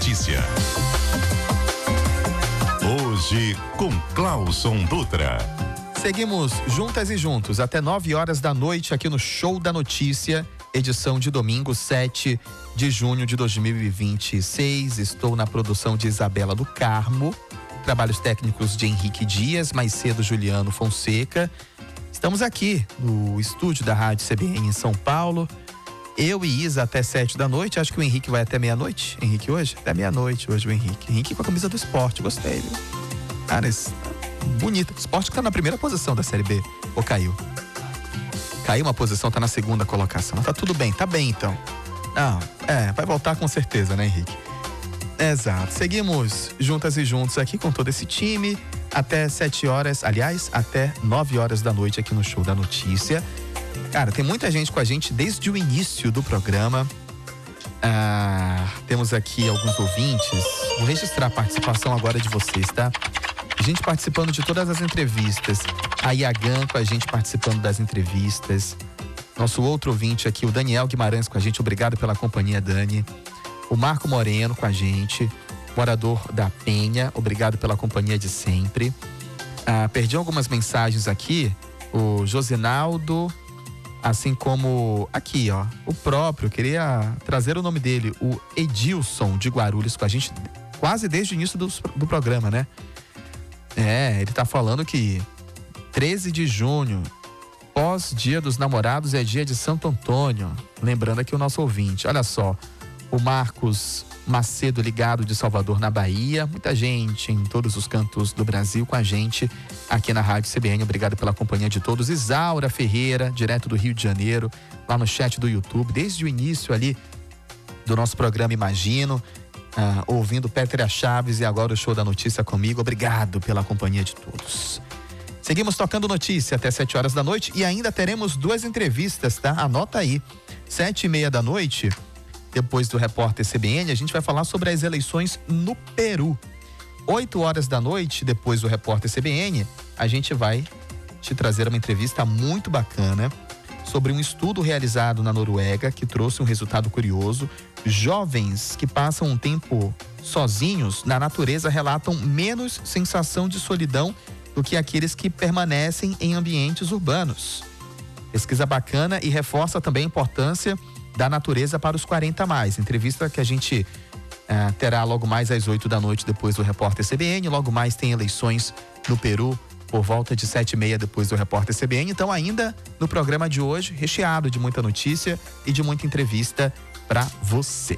Notícia. Hoje com Clauson Dutra. Seguimos juntas e juntos até 9 horas da noite aqui no Show da Notícia, edição de domingo 7 de junho de 2026. Estou na produção de Isabela do Carmo, trabalhos técnicos de Henrique Dias, mais cedo Juliano Fonseca. Estamos aqui no estúdio da Rádio CBN em São Paulo. Eu e Isa até 7 da noite. Acho que o Henrique vai até meia-noite. Henrique hoje? Até meia-noite hoje o Henrique. Henrique com a camisa do esporte, gostei, viu? Cara, bonita. O esporte que tá na primeira posição da Série B. Ou caiu? Caiu uma posição, tá na segunda colocação. Tá tudo bem, tá bem então. Não, vai voltar com certeza, né, Henrique? Exato. Seguimos juntas e juntos aqui com todo esse time até 7 horas, aliás, até 9 horas da noite aqui no Show da Notícia. Cara, tem muita gente com a gente desde o início do programa. Temos aqui alguns ouvintes. Vou registrar a participação agora de vocês, tá? Gente participando de todas as entrevistas. A Iagan com a gente participando das entrevistas. Nosso outro ouvinte aqui, o Daniel Guimarães com a gente. Obrigado pela companhia, Dani. O Marco Moreno com a gente. Morador da Penha. Obrigado pela companhia de sempre. Perdi algumas mensagens aqui. O Josinaldo... Assim como aqui, ó, o próprio, queria trazer o nome dele, o Edilson de Guarulhos com a gente quase desde o início do programa, né? Ele tá falando que 13 de junho, pós-dia dos namorados, é dia de Santo Antônio. Lembrando aqui o nosso ouvinte, olha só, o Marcos Macedo ligado de Salvador, na Bahia. Muita gente em todos os cantos do Brasil com a gente aqui na Rádio CBN. Obrigado pela companhia de todos. Isaura Ferreira, direto do Rio de Janeiro, lá no chat do YouTube, desde o início ali do nosso programa Imagino, ouvindo Pétrea Chaves e agora o Show da Notícia comigo. Obrigado pela companhia de todos. Seguimos tocando notícia até 7 horas da noite e ainda teremos 2 entrevistas, tá? Anota aí, 7:30 da noite. Depois do Repórter CBN, a gente vai falar sobre as eleições no Peru. 8 horas da noite, depois do Repórter CBN, a gente vai te trazer uma entrevista muito bacana sobre um estudo realizado na Noruega que trouxe um resultado curioso. Jovens que passam um tempo sozinhos na natureza relatam menos sensação de solidão do que aqueles que permanecem em ambientes urbanos. Pesquisa bacana e reforça também a importância da natureza para os 40 a mais. Entrevista que a gente terá logo mais às 8 da noite depois do Repórter CBN. Logo mais tem eleições no Peru por volta de 7:30 depois do Repórter CBN. Então ainda no programa de hoje, recheado de muita notícia e de muita entrevista para você.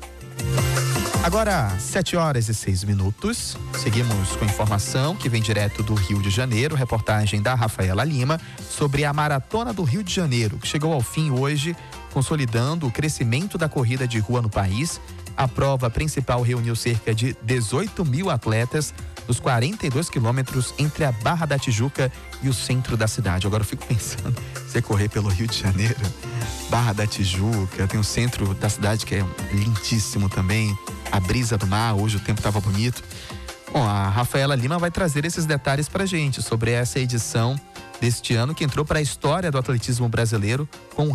Agora, 7 horas e 6 minutos. Seguimos com informação que vem direto do Rio de Janeiro. Reportagem da Rafaela Lima sobre a Maratona do Rio de Janeiro, que chegou ao fim hoje, consolidando o crescimento da corrida de rua no país. A prova principal reuniu cerca de 18 mil atletas nos 42 quilômetros entre a Barra da Tijuca e o centro da cidade. Agora eu fico pensando, você correr pelo Rio de Janeiro, Barra da Tijuca, tem o centro da cidade que é lindíssimo também, a brisa do mar, hoje o tempo estava bonito. Bom, a Rafaela Lima vai trazer esses detalhes pra gente sobre essa edição deste ano que entrou para a história do atletismo brasileiro com